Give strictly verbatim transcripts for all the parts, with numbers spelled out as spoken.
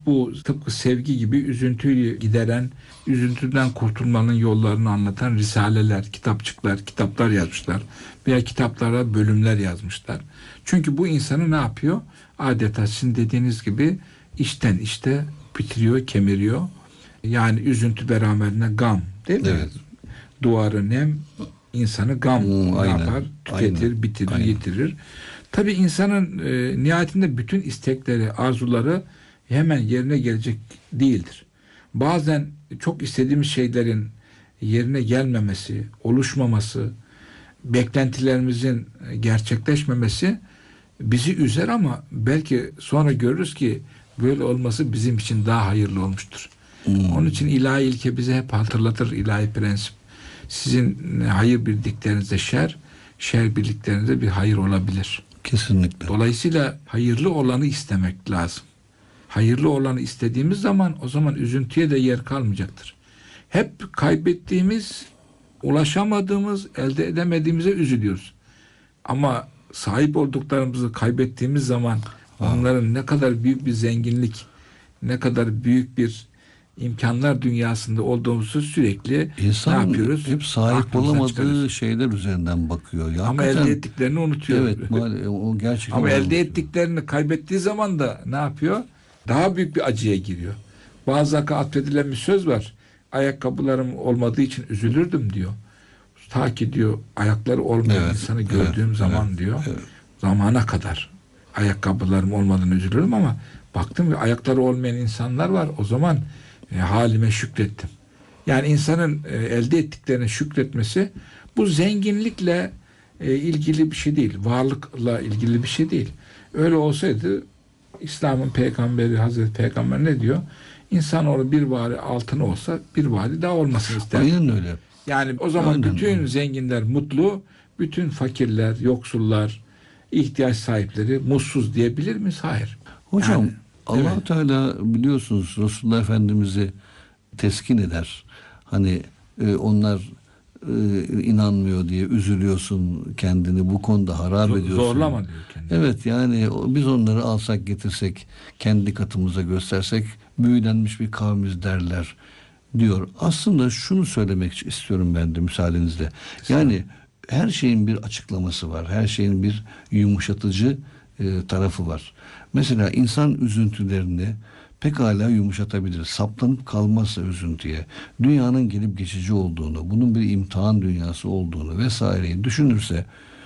Bu tıpkı sevgi gibi üzüntüyü gideren, üzüntüden kurtulmanın yollarını anlatan risaleler, kitapçıklar, kitaplar yazmışlar. Veya kitaplara bölümler yazmışlar. Çünkü bu insanı ne yapıyor? Adeta sizin dediğiniz gibi içten işte bitiriyor, kemiriyor. Yani üzüntü beraberinde gam, değil mi? Evet. Duvarı nem, insanı gam Hmm, ne aynen. yapar? Tüketir, Aynen. bitirir, Aynen. yitirir. Tabii insanın e, nihayetinde bütün istekleri, arzuları hemen yerine gelecek değildir. Bazen çok istediğimiz şeylerin yerine gelmemesi, oluşmaması, beklentilerimizin gerçekleşmemesi bizi üzer ama belki sonra görürüz ki böyle olması bizim için daha hayırlı olmuştur. Hmm. Onun için ilahi ilke bize hep hatırlatır, ilahi prensip. Sizin hayır bildiklerinizde şer, şer bildiklerinizde bir hayır olabilir. Kesinlikle. Dolayısıyla hayırlı olanı istemek lazım. Hayırlı olanı istediğimiz zaman o zaman üzüntüye de yer kalmayacaktır. Hep kaybettiğimiz, ulaşamadığımız, elde edemediğimize üzülüyoruz. Ama sahip olduklarımızı kaybettiğimiz zaman onların ne kadar büyük bir zenginlik, ne kadar büyük bir imkanlar dünyasında olduğumuzu sürekli İnsan ne yapıyoruz? hep sahip Aklımızdan olamadığı çıkarıyoruz. şeyler üzerinden bakıyor. Ya, Ama hakikaten, elde ettiklerini unutuyor. evet, mal- o gerçekten Ama elde unutuyor. ettiklerini kaybettiği zaman da ne yapıyor? Daha büyük bir acıya giriyor. Bazı atfedilen bir söz var. Ayakkabılarım olmadığı için üzülürdüm diyor. Ta ki diyor ayakları olmayan Evet, insanı evet, gördüğüm zaman evet, diyor. evet. Zamana kadar ayakkabılarım olmadığını üzülürüm ama baktım ve ayakları olmayan insanlar var. O zaman e, halime şükrettim. Yani insanın e, elde ettiklerine şükretmesi bu zenginlikle e, ilgili bir şey değil. Varlıkla ilgili bir şey değil. Öyle olsaydı İslam'ın peygamberi Hazreti Peygamber ne diyor? İnsanoğlu bir vari altın olsa bir vari daha olmasını ister. Aynen öyle. Yani o zaman Aynen, bütün aynen. zenginler mutlu, bütün fakirler, yoksullar, ihtiyaç sahipleri mutsuz diyebilir miyiz? Hayır. Hocam, Yani, Allah evet. Teala biliyorsunuz Resulullah Efendimiz'i teskin eder. Hani e, onlar e, inanmıyor diye üzülüyorsun, kendini bu konuda harap Zor- ediyorsun. zorlama diyor kendini. Evet, yani o- biz onları alsak getirsek, kendi katımıza göstersek büyülenmiş bir kavmiz derler diyor. Aslında şunu söylemek istiyorum ben de müsaadenizle. Yani her şeyin bir açıklaması var. Her şeyin bir yumuşatıcı e, tarafı var. Mesela insan üzüntülerini pekala yumuşatabilir. Saplanıp kalmazsa üzüntüye, dünyanın gelip geçici olduğunu, bunun bir imtihan dünyası olduğunu vesaireyi düşünürse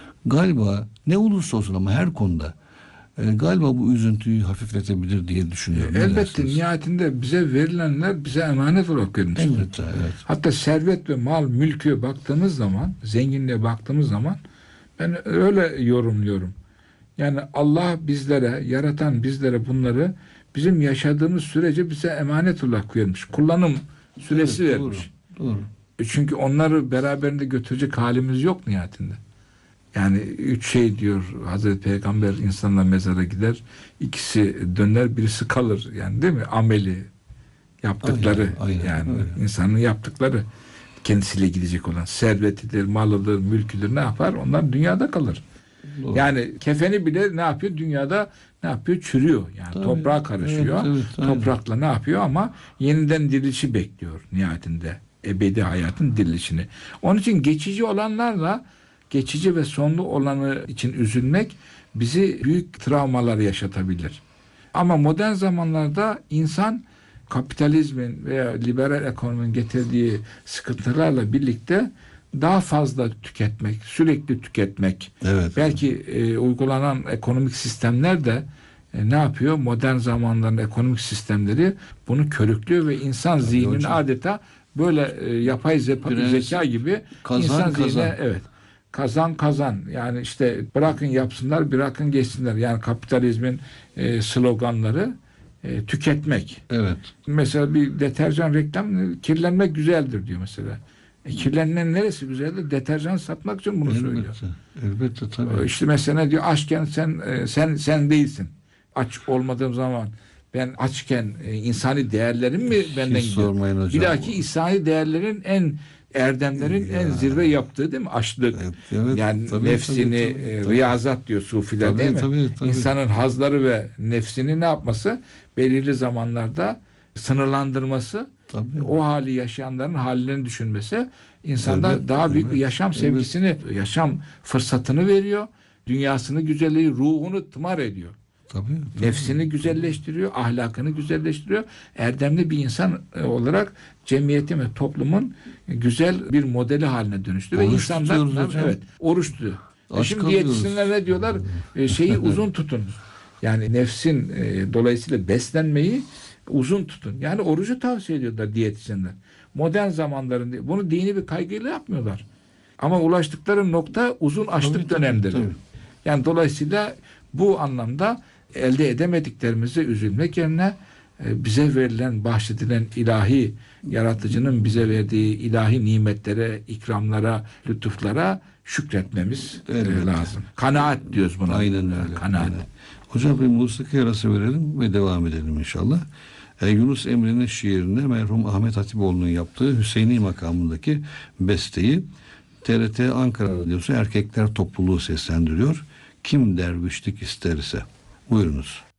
galiba ne olursa olsun ama her konuda e, galiba bu üzüntüyü hafifletebilir diye düşünüyorum. Ne Elbette dersiniz? nihayetinde bize verilenler bize emanet olarak verilmiştir. Elbette, evet. Hatta servet ve mal, mülkü baktığımız zaman, zenginliğe baktığımız zaman ben öyle yorumluyorum. Yani Allah bizlere, yaratan bizlere bunları bizim yaşadığımız sürece bize emanet olarak vermiş. Kullanım süresi Evet, vermiş. Doğru, doğru. E Çünkü onları beraberinde götürecek halimiz yok nihayetinde. Yani üç şey diyor Hazreti Peygamber, insanla mezara gider. İkisi döner, birisi kalır. Yani değil mi? Ameli, yaptıkları, Aynen, aynen, yani öyle. insanın yaptıkları kendisiyle gidecek olan servetidir, malıdır, mülküdür, ne yapar? Onlar dünyada kalır. Doğru. Yani kefeni bile ne yapıyor? Dünyada ne yapıyor? Çürüyor. Yani Tabii, toprağa karışıyor. evet, evet, aynen. Toprakla ne yapıyor ama yeniden dirilişi bekliyor nihayetinde. Ebedi hayatın dirilişini. Onun için geçici olanlarla geçici ve sonlu olanı için üzülmek bizi büyük travmalar yaşatabilir. Ama modern zamanlarda insan kapitalizmin veya liberal ekonominin getirdiği sıkıntılarla birlikte daha fazla tüketmek, sürekli tüketmek. Evet. Belki e, uygulanan ekonomik sistemler de e, ne yapıyor? Modern zamanların ekonomik sistemleri bunu körüklüyor ve insan Tabii zihnini hocam. adeta böyle e, yapay zeka, Biraz zeka gibi kazan, insan kazan. zihnine evet kazan kazan, yani işte bırakın yapsınlar, bırakın geçsinler. Yani kapitalizmin e, sloganları e, tüketmek. Evet. Mesela bir deterjan reklam, kirlenmek güzeldir diyor mesela. E, kirlenen neresi güzeldir? Deterjan satmak için bunu söylüyor. Elbette. Elbette tabii. İşte mesela ne diyor? Açken sen e, sen sen değilsin. Aç olmadığım zaman ben açken e, insani değerlerim mi benden Hiç gidiyor? sormayın hocam. Bir dahaki insani değerlerin en erdemlerin Ya. en zirve yaptığı değil mi? Açlık. Evet, evet, yani tabii, nefsini tabii, tabii, e, tabii. riyazat diyor sufiler Tabii, değil mi? tabii, tabii. İnsanın hazları ve nefsini ne yapması? Belirli zamanlarda sınırlandırması, Tabii. o hali yaşayanların hallerini düşünmesi insanda Evet, daha büyük bir evet, yaşam evet. sevgisini, yaşam fırsatını veriyor. Dünyasını güzelliği, ruhunu tımar ediyor. Tabii, tabii. Nefsini güzelleştiriyor, ahlakını güzelleştiriyor. Erdemli bir insan e, olarak cemiyetin ve toplumun e, güzel bir modeli haline dönüştü. Ve Oruç insanlar tutuyoruz hocam. evet, oruç tutuyor. E Aç şimdi kalıyoruz. diyetisyenler ne diyorlar? E, şeyi uzun tutun. Yani nefsin e, dolayısıyla beslenmeyi uzun tutun. Yani orucu tavsiye ediyorlar diyetisyenler. Modern zamanların bunu dini bir kaygıyla yapmıyorlar. Ama ulaştıkları nokta uzun açlık Tabii, tabii, dönemleri. tabii. Yani dolayısıyla bu anlamda elde edemediklerimize üzülmek yerine e, bize verilen, bahşedilen ilahi yaratıcının bize verdiği ilahi nimetlere, ikramlara, lütuflara şükretmemiz e, Elbette. lazım. Kanaat diyoruz buna. Aynen öyle. Kanaat. Aynen. Hocam bir musiki arası verelim ve devam edelim inşallah. Ee, Yunus Emre'nin şiirinde merhum Ahmet Hatipoğlu'nun yaptığı Hüseyini makamındaki besteyi T R T Ankara Radyosu Erkekler Topluluğu seslendiriyor. Kim dervişlik isterse. Buyurunuz.